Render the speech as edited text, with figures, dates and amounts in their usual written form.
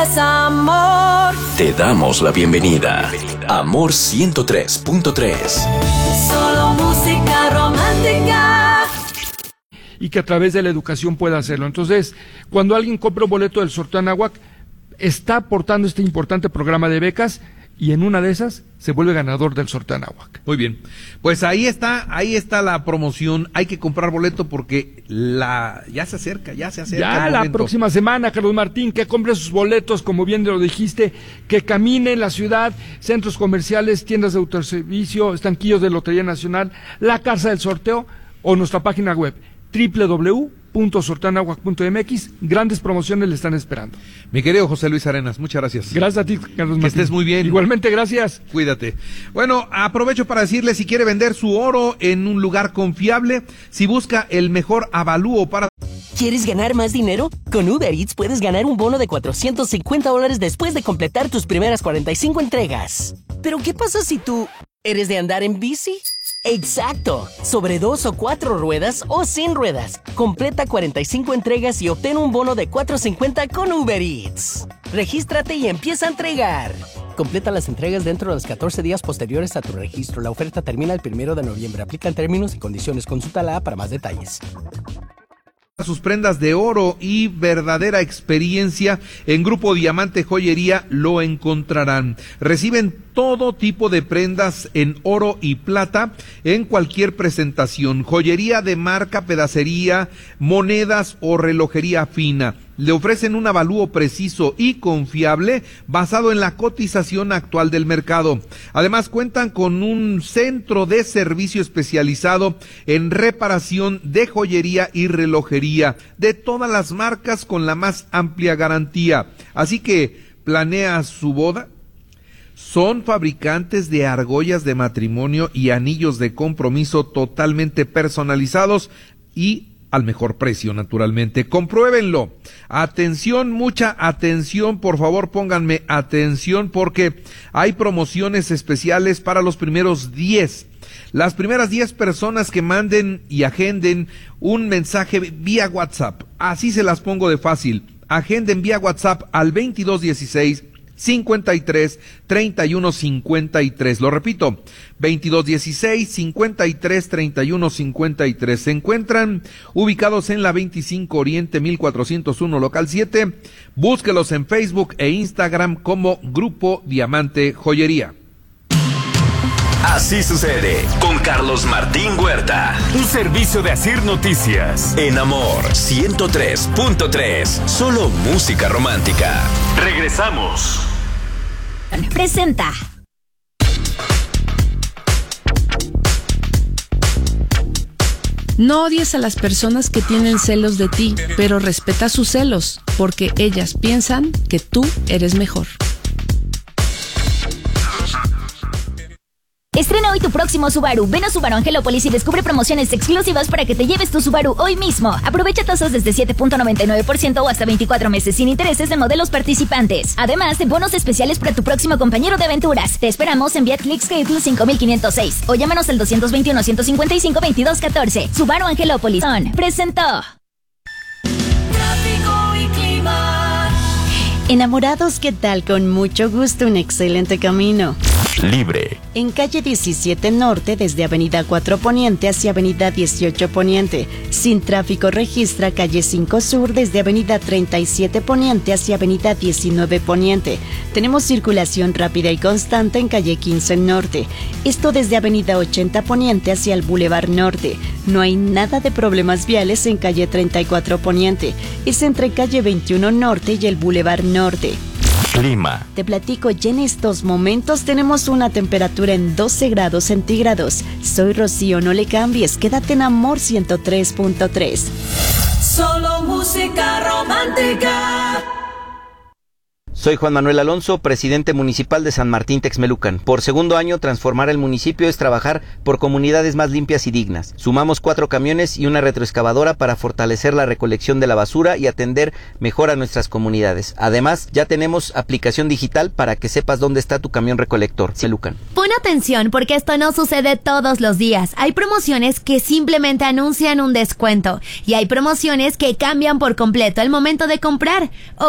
Amor. Te damos la bienvenida. Amor 103.3. Solo música romántica. Y que a través de la educación pueda hacerlo. Entonces, cuando alguien compra un boleto del sorteo Anáhuac, está aportando este importante programa de becas y en una de esas se vuelve ganador del sorteo Anáhuac. Muy bien, pues ahí está la promoción. Hay que comprar boleto porque ya se acerca. Ya la próxima semana, Carlos Martín, que compre sus boletos, como bien lo dijiste, que camine en la ciudad, centros comerciales, tiendas de autoservicio, estanquillos de Lotería Nacional, la casa del sorteo o nuestra página web www.sorteoanahuac.mx. Grandes promociones le están esperando. Mi querido José Luis Arenas, muchas gracias. Gracias a ti, Carlos Martín. Que estés muy bien. Igualmente, gracias. Cuídate. Bueno, aprovecho para decirle, si quiere vender su oro en un lugar confiable, si busca el mejor avalúo para... ¿Quieres ganar más dinero? Con Uber Eats puedes ganar un bono de $450 después de completar tus primeras 45 entregas. ¿Pero qué pasa si tú eres de andar en bici? ¡Exacto! Sobre 2 o 4 ruedas o sin ruedas. Completa 45 entregas y obtén un bono de $450 con Uber Eats. Regístrate y empieza a entregar. Completa las entregas dentro de los 14 días posteriores a tu registro. La oferta termina el 1 de noviembre. Aplican términos y condiciones. Consulta la app para más detalles. Sus prendas de oro y verdadera experiencia en Grupo Diamante Joyería lo encontrarán. Reciben todo tipo de prendas en oro y plata en cualquier presentación, joyería de marca, pedacería, monedas o relojería fina. Le ofrecen un avalúo preciso y confiable basado en la cotización actual del mercado. Además, cuentan con un centro de servicio especializado en reparación de joyería y relojería de todas las marcas con la más amplia garantía. Así que, ¿planea su boda? Son fabricantes de argollas de matrimonio y anillos de compromiso totalmente personalizados y al mejor precio, naturalmente. Compruébenlo. Atención, mucha atención, por favor, pónganme atención porque hay promociones especiales para los primeros 10. Las primeras 10 personas que manden y agenden un mensaje vía WhatsApp. Así se las pongo de fácil. Agenden vía WhatsApp al 2216-53-3153. Lo repito, 2216-53-3153. Se encuentran ubicados en la 25 Oriente 1401 local 7. Búsquelos en Facebook e Instagram como Grupo Diamante Joyería. Así sucede con Carlos Martín Huerta. Un servicio de Asir Noticias. En Amor 103.3. Solo música romántica. Regresamos. Presenta. No odies a las personas que tienen celos de ti, pero respeta sus celos, porque ellas piensan que tú eres mejor. Estrena hoy tu próximo Subaru. Ven a Subaru Angelópolis y descubre promociones exclusivas para que te lleves tu Subaru hoy mismo. Aprovecha tasas desde 7.99% o hasta 24 meses sin intereses de modelos participantes. Además de bonos especiales para tu próximo compañero de aventuras. Te esperamos en Vía Clicks 5506 o llámanos al 221-155-2214. Subaru Angelópolis presentó. Tráfico y clima. Enamorados, ¿qué tal? Con mucho gusto, un excelente camino. Libre. En calle 17 Norte, desde Avenida 4 Poniente hacia Avenida 18 Poniente. Sin tráfico registra calle 5 Sur, desde Avenida 37 Poniente hacia Avenida 19 Poniente. Tenemos circulación rápida y constante en calle 15 Norte. Esto desde Avenida 80 Poniente hacia el Boulevard Norte. No hay nada de problemas viales en calle 34 Poniente. Es entre calle 21 Norte y el Boulevard Norte. Clima. Te platico, ya en estos momentos tenemos una temperatura en 12 grados centígrados. Soy Rocío, no le cambies, quédate en Amor 103.3. Solo música romántica. Soy Juan Manuel Alonso, presidente municipal de San Martín Texmelucan. Por segundo año, transformar el municipio es trabajar por comunidades más limpias y dignas. Sumamos 4 camiones y una retroexcavadora para fortalecer la recolección de la basura y atender mejor a nuestras comunidades. Además, ya tenemos aplicación digital para que sepas dónde está tu camión recolector. Texmelucan. Pon atención porque esto no sucede todos los días. Hay promociones que simplemente anuncian un descuento y hay promociones que cambian por completo el momento de comprar.